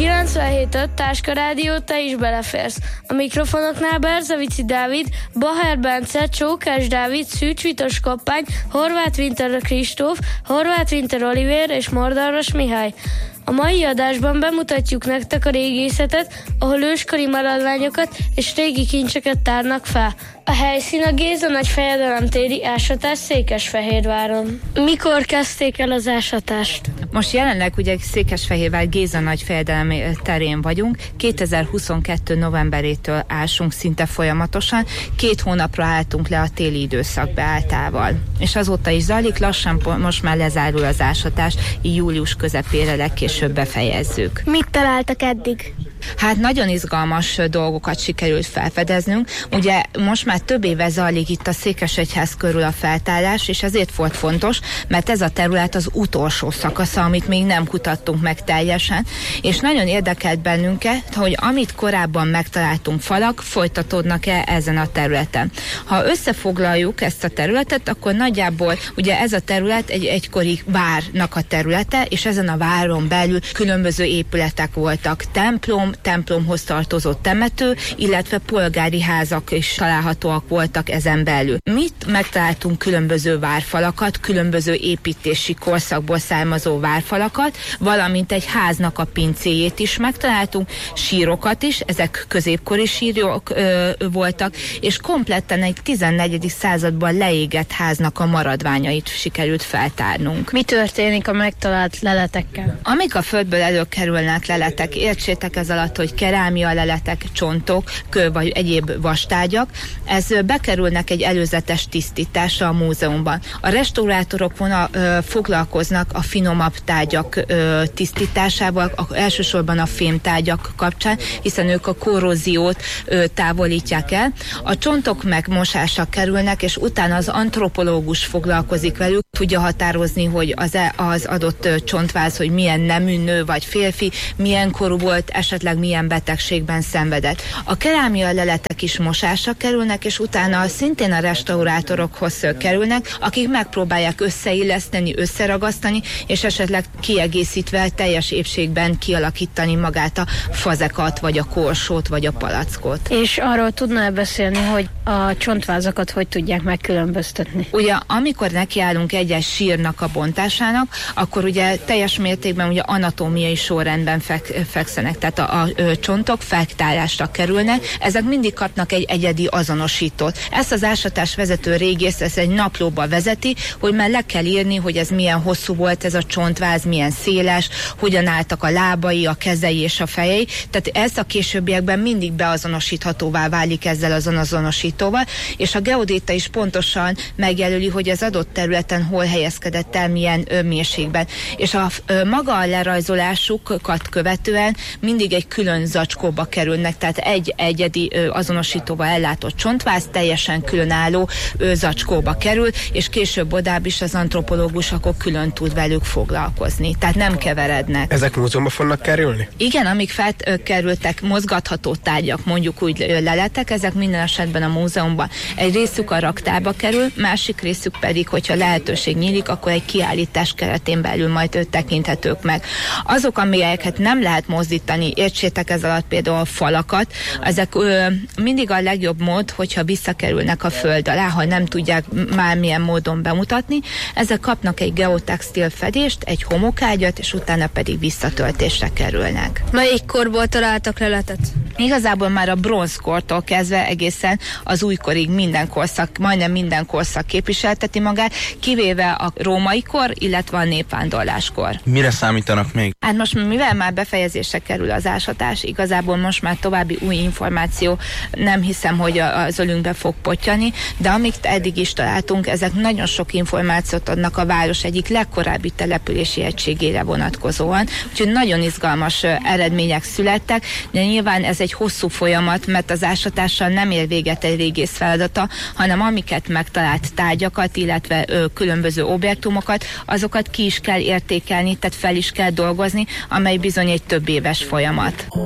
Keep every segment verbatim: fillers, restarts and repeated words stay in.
kilencvenhét öt Táska Rádió, te is beleférsz. A mikrofonoknál Berzevici Dávid, Baher Bence, Csókás Dávid, Szűcs Vitos Koppány, Horváth Winter Kristóf, Horváth Winter Olivér és Mordaros Mihály. A mai adásban bemutatjuk nektek a régészetet, ahol őskori maradványokat és régi kincseket tárnak fel. A helyszín a Géza Nagy Fejedelem téri ásatás Székesfehérváron. Mikor kezdték el az ásatást? Most jelenleg ugye Székesfehérvár Géza Nagy Fejedelem terén vagyunk. kétezer-huszonkettő novemberétől ásunk szinte folyamatosan. Két hónapra álltunk le a téli időszak beálltával. És azóta is zajlik, lassan most már lezárul az ásatás, így július közepére legkésőbb befejezzük. Mit találtak eddig? Hát nagyon izgalmas dolgokat sikerült felfedeznünk. Ugye most már több éve zajlik itt a Székesegyház körül a feltárás, és ezért volt fontos, mert ez a terület az utolsó szakasza, amit még nem kutattunk meg teljesen, és nagyon érdekelt bennünket, hogy amit korábban megtaláltunk falak, folytatódnak-e ezen a területen. Ha összefoglaljuk ezt a területet, akkor nagyjából ugye ez a terület egy egykori várnak a területe, és ezen a váron belül különböző épületek voltak. Templom, templomhoz tartozó temető, illetve polgári házak is találhatóak voltak ezen belül. Mit megtaláltunk különböző várfalakat, különböző építési korszakból származó várfalakat, valamint egy háznak a pincéjét is megtaláltunk, sírokat is, ezek középkori sírok ö, voltak, és kompletten egy tizennegyedik században leégett háznak a maradványait sikerült feltárnunk. Mi történik a megtalált leletekkel? Amik a földből előkerülnek leletek, értsétek ez alatt, hogy kerámia leletek, csontok, kő vagy egyéb vastárgyak, ez bekerülnek egy előzetes tisztításra a múzeumban. A restaurátorok vonal, ö, foglalkoznak a finomabb tárgyak ö, tisztításával, a, elsősorban a fémtárgyak kapcsán, hiszen ők a korróziót ö, távolítják el. A csontok megmosásra kerülnek, és utána az antropológus foglalkozik velük, tudja határozni, hogy az, az adott csontváz, hogy milyen nemű nő vagy férfi, milyen korú volt, esetleg milyen betegségben szenvedett. A kerámia leletek is mosásra kerülnek, és utána szintén a restaurátorokhoz kerülnek, akik megpróbálják összeilleszteni, összeragasztani, és esetleg kiegészítve teljes épségben kialakítani magát a fazekat, vagy a korsót, vagy a palackot. És arról tudnál beszélni, hogy a csontvázakat hogy tudják megkülönböztetni? Ugye, amikor nekiállunk egyes sírnak a bontásának, akkor ugye teljes mértékben ugye anatómiai sorrendben fek, fekszenek, tehát a, a, a csontok feltárásra kerülnek, ezek mindig kapnak egy egyedi azonosítót. Ezt az ásatás vezető régész ezt egy naplóba vezeti, hogy már le kell írni, hogy ez milyen hosszú volt ez a csontváz, milyen széles, hogyan álltak a lábai, a kezei és a fejei, tehát ez a későbbiekben mindig beazonosíthatóvá válik ezzel az azonosítóval, és a geodéta is pontosan megjelöli, hogy az adott területen hol helyezkedett el, milyen ö, mélységben. És a ö, maga a lerajzolásukat követően mindig egy külön zacskóba kerülnek, tehát egy egyedi ö, azonosítóval ellátott csontváz teljesen különálló ö, zacskóba kerül, és később odább is az antropológus akkor külön tud velük foglalkozni. Tehát nem keverednek. Ezek múzeumba fognak kerülni? Igen, amik felkerültek, mozgatható tárgyak, mondjuk úgy ö, leletek, ezek minden esetben a múzeumban. Egy részük a raktárba kerül, másik részük pedig, hogyha lehetőség nyílik, akkor egy kiállítás keretén belül majd őt tekinthetők meg. Azok, amelyeket nem lehet mozdítani, értsétek ez alatt például a falakat, ezek ö, mindig a legjobb mód, hogyha visszakerülnek a föld alá, ha nem tudják már milyen módon bemutatni, ezek kapnak egy geotextil fedést, egy homokágyat, és utána pedig visszatöltésre kerülnek. Melyik korból találtak leletet? Igazából már a bronzkortól kezdve egészen az újkorig minden korszak, majdnem minden korszak képviselteti magát, kivéve a római kor, illetve a népvándorláskor. Mire számítanak még? Hát most mivel már befejezésre kerül az ásatás, igazából most már további új információ nem hiszem, hogy az ölünkbe fog pottyani, de amit eddig is találtunk, ezek nagyon sok információt adnak a város egyik legkorábbi települési egységére vonatkozóan, úgyhogy nagyon izgalmas eredmények születtek, de nyilván ez egy hosszú folyamat, mert az ásatással nem ér véget egy régész feladata, hanem amiket megtalált tárgyakat, illetve ö, különböző objektumokat, azokat ki is kell értékelni, tehát fel is kell dolgozni, amely bizony egy több éves folyamat. A,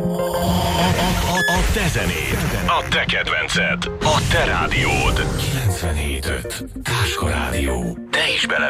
a, a, a te zenéd, a te kedvenced, a te rádiód. kilencvenhét öt Táska Rádió. Te is bele